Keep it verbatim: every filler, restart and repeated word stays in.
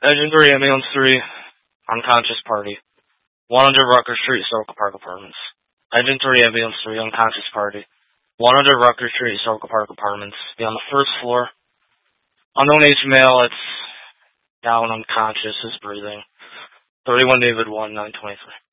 Engine three, ambulance three, unconscious party. one hundred Rutgers Street, Historical Park Apartments. Engine three, ambulance three, unconscious party. one hundred Rutgers Street, Historical Park Apartments. Be on the first floor. Unknown age male, it's down unconscious, is breathing. thirty-one David one, nine twenty-three.